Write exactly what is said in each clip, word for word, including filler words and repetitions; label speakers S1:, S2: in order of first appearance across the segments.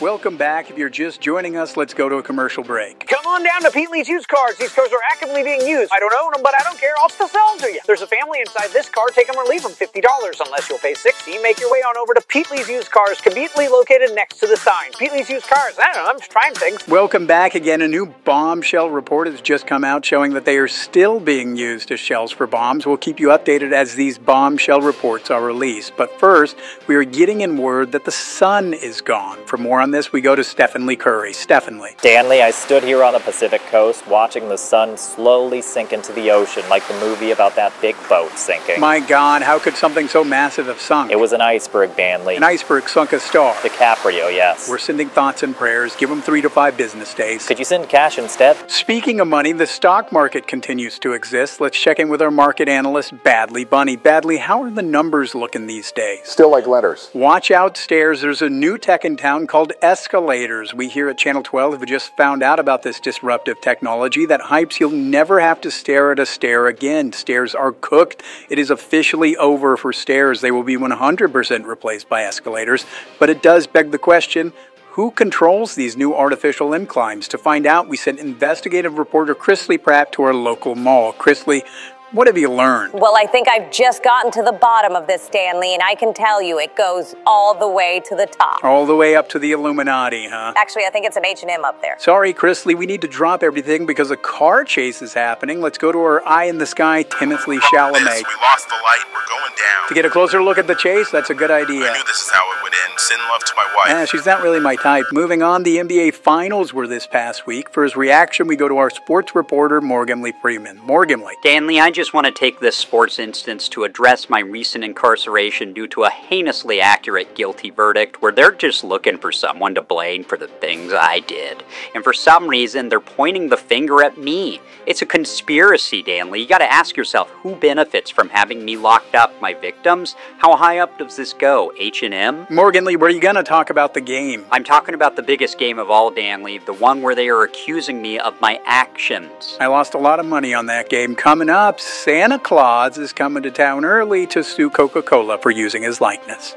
S1: Welcome back. If you're just joining us, let's go to a commercial break.
S2: Come on down to Pete Lee's Used Cars. These cars are actively being used. I don't own them, but I don't care. I'll still sell them to you. There's a family inside this car. Take them or leave them. fifty dollars unless you'll pay sixty dollars. Make your way on over to Pete Lee's Used Cars, conveniently located next to the sign. Pete Lee's Used Cars. I don't know. I'm just trying things.
S1: Welcome back again. A new bombshell report has just come out showing that they are still being used as shells for bombs. We'll keep you updated as these bombshell reports are released. But first, we are getting in word that the sun is gone. For more on this, we go to Stephen Lee Curry. Stephen Lee.
S3: Stanley, I stood here on the Pacific coast watching the sun slowly sink into the ocean like the movie about that big boat sinking.
S1: My God, how could something so massive have sunk?
S3: It was an iceberg, Danley.
S1: An iceberg sunk a star.
S3: DiCaprio, yes.
S1: We're sending thoughts and prayers. Give them three to five business days.
S3: Could you send cash instead?
S1: Speaking of money, the stock market continues to exist. Let's check in with our market analyst, Badley Bunny. Badley, how are the numbers looking these days?
S4: Still like letters.
S1: Watch out, stairs. There's a new tech in town called escalators. We here at Channel twelve have just found out about this disruptive technology that hypes you'll never have to stare at a stair again. Stairs are cooked. It is officially over for stairs. They will be one hundred percent replaced by escalators. But it does beg the question, who controls these new artificial inclines? To find out, we sent investigative reporter Chrisley Pratt to our local mall. Chrisley, what have you learned?
S5: Well, I think I've just gotten to the bottom of this, Stanley, and I can tell you it goes all the way to the top.
S1: All the way up to the Illuminati, huh?
S5: Actually, I think it's an H and M up there.
S1: Sorry, Chrisley, we need to drop everything because a car chase is happening. Let's go to our eye in the sky, Timothy Chalamet.
S6: This, we lost the light. We're going down.
S1: To get a closer look at the chase, that's a good idea.
S6: I knew this is how it would end. Send love to my wife.
S1: Eh, she's not really my type. Moving on, the N B A Finals were this past week. For his reaction, we go to our sports reporter, Morgan Lee Freeman. Morgan Lee.
S7: Stanley, I just want to take this sports instance to address my recent incarceration due to a heinously accurate guilty verdict where they're just looking for someone to blame for the things I did. And for some reason, they're pointing the finger at me. It's a conspiracy, Danley. You gotta ask yourself, who benefits from having me locked up? My victims? How high up does this go? H and M?
S1: Morgan Lee, were you gonna talk about the game?
S7: I'm talking about the biggest game of all, Danley, the one where they are accusing me of my actions.
S1: I lost a lot of money on that game. Coming up, Santa Claus is coming to town early to sue Coca-Cola for using his likeness.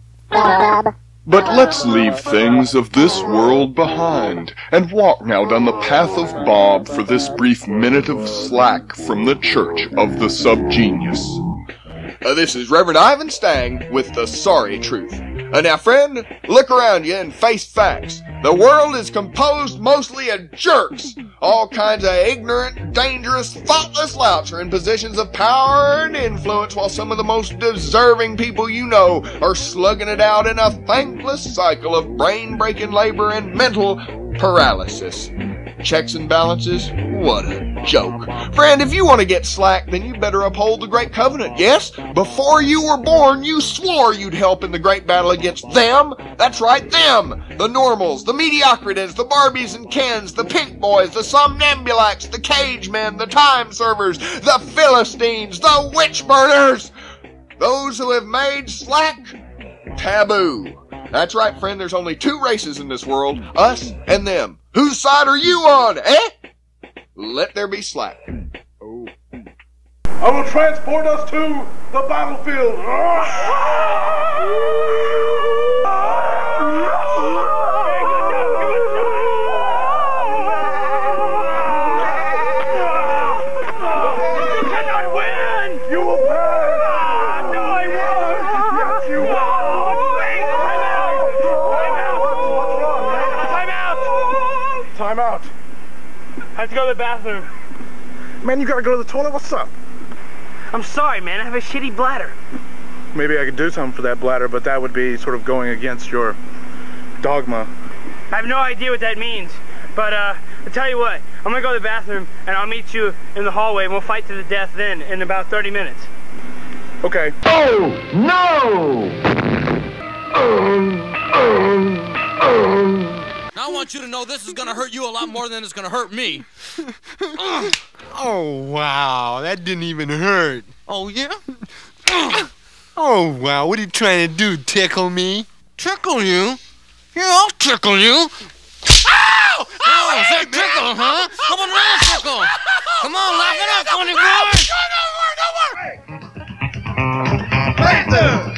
S8: But let's leave things of this world behind and walk now down the path of Bob for this brief minute of slack from the Church of the Subgenius.
S9: Uh, this is Reverend Ivan Stang with the sorry truth. Uh, now, friend, look around you and face facts. The world is composed mostly of jerks. All kinds of ignorant, dangerous, thoughtless louts are in positions of power and influence, while some of the most deserving people you know are slugging it out in a thankless cycle of brain-breaking labor and mental paralysis. Checks and balances? What a joke. Friend, if you want to get slack, then you better uphold the Great Covenant, yes? Before you were born, you swore you'd help in the great battle against them. That's right, them. The normals, the mediocrities, the Barbies and Kens, the pink boys, the somnambulacs, the cage men, the time servers, the Philistines, the witch burners. Those who have made slack taboo. That's right, friend, there's only two races in this world, us and them. Whose side are you on, eh? Let there be slack.
S10: Oh. I will transport us to the battlefield.
S11: You cannot win!
S10: You will pass!
S11: Ah, no, I won't!
S10: Yes, you will!
S11: No, wait! Time out!
S10: Time
S11: Time out!
S10: out.
S11: I have to go to the bathroom.
S10: Man, you gotta go to the toilet? What's up?
S11: I'm sorry, man. I have a shitty bladder.
S10: Maybe I could do something for that bladder, but that would be sort of going against your dogma.
S11: I have no idea what that means. But, uh, I'll tell you what. I'm gonna go to the bathroom, and I'll meet you in the hallway, and we'll fight to the death then in about thirty minutes.
S10: Okay.
S12: Oh, no! Um, um, um.
S13: Now I want you to know this is gonna hurt you a lot more than it's gonna hurt me.
S14: Oh, wow, that didn't even hurt.
S13: Oh, yeah?
S14: Oh, wow, what are you trying to do, tickle me?
S13: Tickle you? Yeah, I'll tickle you. Ow! Oh, is that tickle, huh? Come on, real tickle. Come on, laugh it up, funny boy.
S10: Right there!